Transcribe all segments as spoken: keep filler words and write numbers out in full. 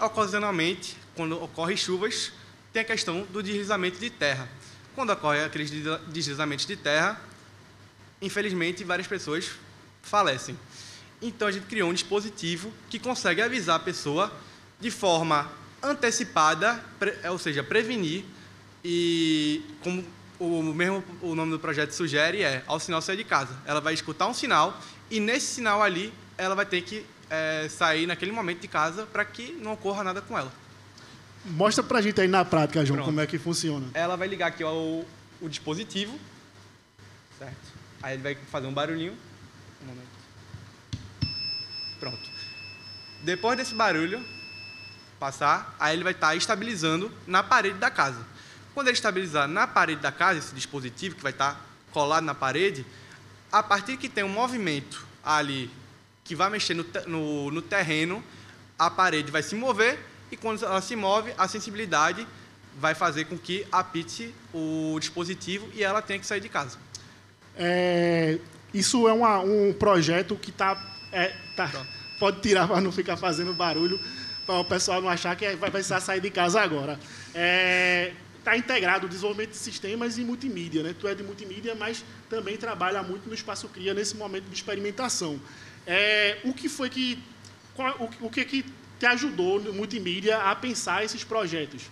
ocasionalmente, quando ocorrem chuvas, tem a questão do deslizamento de terra. Quando ocorre aqueles deslizamentos de terra, infelizmente, várias pessoas falecem. Então, a gente criou um dispositivo que consegue avisar a pessoa de forma antecipada, ou seja, prevenir, e como o mesmo o nome do projeto sugere, é ao sinal sair de casa. Ela vai escutar um sinal e, nesse sinal ali, ela vai ter que é, sair naquele momento de casa para que não ocorra nada com ela. Mostra para a gente aí na prática, João, Pronto. Como é que funciona. Ela vai ligar aqui o, o dispositivo, certo? Aí ele vai fazer um barulhinho. Um momento. Pronto. Depois desse barulho passar, aí ele vai estar estabilizando na parede da casa. Quando ele estabilizar na parede da casa, esse dispositivo que vai estar colado na parede, a partir que tem um movimento ali que vai mexer no, no, no terreno, a parede vai se mover e, quando ela se move, a sensibilidade vai fazer com que apite o dispositivo e ela tenha que sair de casa. É, isso é uma, um projeto que está... É, tá, pode tirar para não ficar fazendo barulho, para o pessoal não achar que vai precisar sair de casa agora. É... Está integrado o desenvolvimento de sistemas e multimídia, né? Tu é de multimídia, mas também trabalha muito no Espaço Cria nesse momento de experimentação. É, o que foi que, qual, o, o que, que te ajudou no multimídia a pensar esses projetos?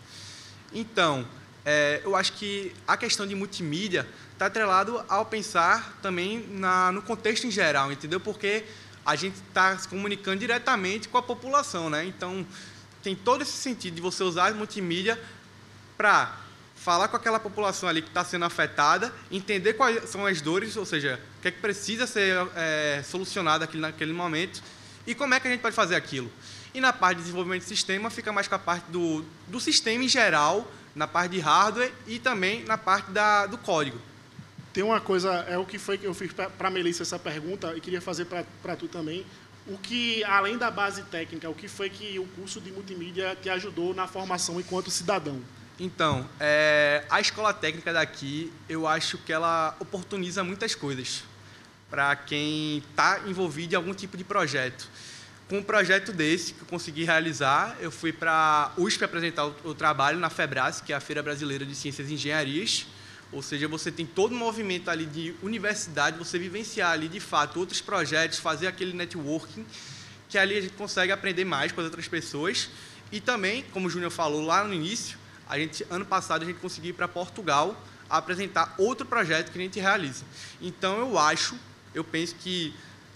Então, é, eu acho que a questão de multimídia está atrelado ao pensar também na, no contexto em geral, entendeu? Porque a gente está se comunicando diretamente com a população, né? Então, tem todo esse sentido de você usar a multimídia para falar com aquela população ali que está sendo afetada, entender quais são as dores, ou seja, o que é que precisa ser é, solucionado aqui naquele momento e como é que a gente pode fazer aquilo. E na parte de desenvolvimento de sistema, fica mais com a parte do, do sistema em geral, na parte de hardware e também na parte da, do código. Tem uma coisa, é o que foi que eu fiz para a Melissa essa pergunta e queria fazer para tu também. O que, além da base técnica, o que foi que o curso de multimídia te ajudou na formação enquanto cidadão? Então, é, a escola técnica daqui, eu acho que ela oportuniza muitas coisas para quem está envolvido em algum tipo de projeto. Com um projeto desse que eu consegui realizar, eu fui para a U S P apresentar o, o trabalho na FEBRAS, que é a Feira Brasileira de Ciências e Engenharias, ou seja, você tem todo um movimento ali de universidade, você vivenciar ali, de fato, outros projetos, fazer aquele networking, que ali a gente consegue aprender mais com as outras pessoas. E também, como o Júnior falou lá no início, A gente, ano passado, a gente conseguiu ir para Portugal a apresentar outro projeto que a gente realiza. Então, eu acho, eu penso que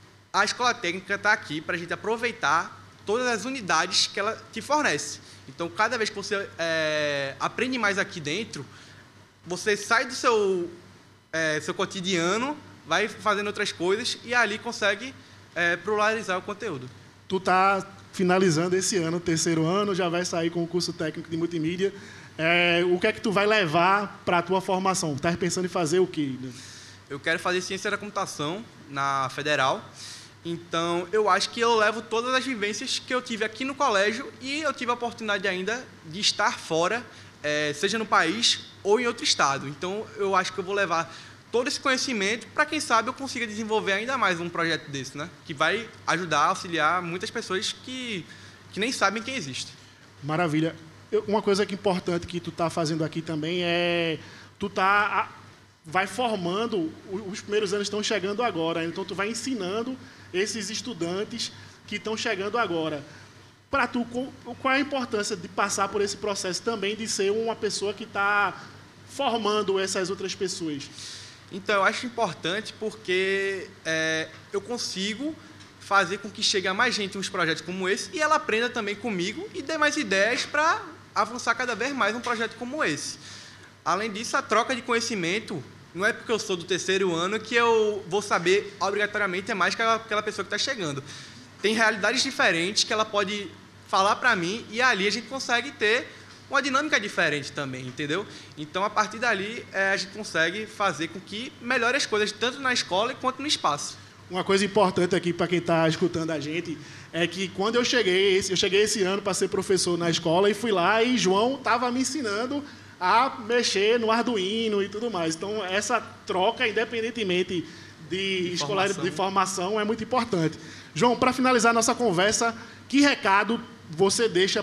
a escola técnica está aqui para a gente aproveitar todas as unidades que ela te fornece. Então, cada vez que você é, aprende mais aqui dentro, você sai do seu, é, seu cotidiano, vai fazendo outras coisas e ali consegue é, pluralizar o conteúdo. Tu está finalizando esse ano, terceiro ano, já vai sair com o curso técnico de multimídia. É, o que é que tu vai levar para a tua formação? Estás pensando em fazer o quê? Eu quero fazer ciência da computação na Federal. Então, eu acho que eu levo todas as vivências que eu tive aqui no colégio e eu tive a oportunidade ainda de estar fora, é, seja no país ou em outro estado. Então, eu acho que eu vou levar todo esse conhecimento para, quem sabe, eu consiga desenvolver ainda mais um projeto desse, né? Que vai ajudar, auxiliar muitas pessoas que, que nem sabem quem existe. Maravilha. Eu, uma coisa que é importante que tu está fazendo aqui também é... Tu tá, vai formando... Os primeiros anos estão chegando agora, então tu vai ensinando esses estudantes que estão chegando agora. Para tu, qual é a importância de passar por esse processo também de ser uma pessoa que está formando essas outras pessoas? Então, eu acho importante porque é, eu consigo fazer com que chegue a mais gente em uns projetos como esse e ela aprenda também comigo e dê mais ideias para avançar cada vez mais um projeto como esse. Além disso, a troca de conhecimento, não é porque eu sou do terceiro ano que eu vou saber obrigatoriamente é mais que aquela pessoa que está chegando. Tem realidades diferentes que ela pode falar para mim e ali a gente consegue ter uma dinâmica diferente também, entendeu? Então, a partir dali, é, a gente consegue fazer com que melhore as coisas, tanto na escola quanto no espaço. Uma coisa importante aqui para quem está escutando a gente é que quando eu cheguei, eu cheguei esse ano para ser professor na escola e fui lá e João estava me ensinando a mexer no Arduino e tudo mais. Então, essa troca, independentemente de escolar de formação, é muito importante. João, para finalizar nossa conversa, que recado você deixa